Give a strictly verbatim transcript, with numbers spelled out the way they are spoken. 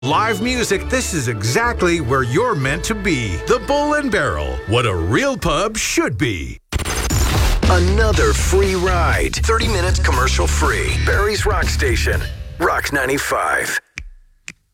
Live music, this is exactly where you're meant to be. The Bull and Barrel, what a real pub should be. Another free ride. thirty minutes commercial free. Barry's Rock Station. Rock ninety-five.